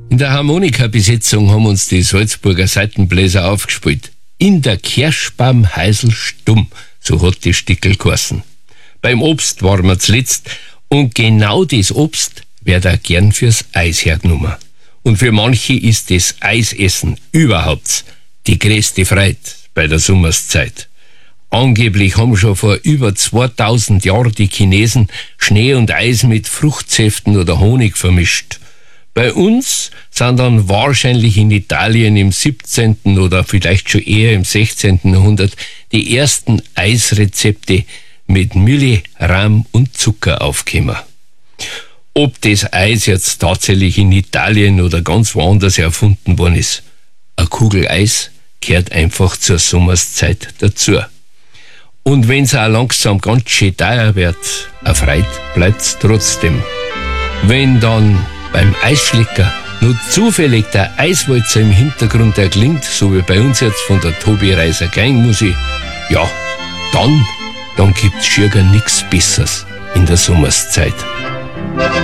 In der Harmonikabesetzung haben uns die Salzburger Saitenbläser aufgespielt. In der Kirschbaumheisel stumm, so hat die Stickel geheißen. Beim Obst waren wir zuletzt und genau das Obst wird auch gern fürs Eis hergenommen. Und für manche ist das Eisessen überhaupt die größte Freude bei der Sommerszeit. Angeblich haben schon vor über 2000 Jahren die Chinesen Schnee und Eis mit Fruchtsäften oder Honig vermischt. Bei uns sind dann wahrscheinlich in Italien im 17. oder vielleicht schon eher im 16. Jahrhundert die ersten Eisrezepte mit Milch, Rahm und Zucker aufgekommen. Ob das Eis jetzt tatsächlich in Italien oder ganz woanders erfunden worden ist, eine Kugel Eis gehört einfach zur Sommerszeit dazu. Und wenn's auch langsam ganz schön teuer wird, erfreut bleibt's trotzdem. Wenn dann beim Eisschlecker nur zufällig der Eiswalzer im Hintergrund erklingt, so wie bei uns jetzt von der Tobi Reiser Gangmusik, ja, dann gibt's schier gar nichts Besseres in der Sommerszeit.